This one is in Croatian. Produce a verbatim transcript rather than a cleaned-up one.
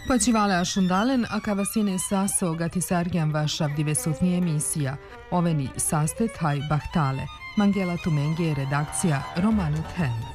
Počivale ašundalen, a kavasine saso gatisargian vašav divesutni emisija. Oveni sastet haj bahtale. Mangela Tumenge redakcija Romanu Ten.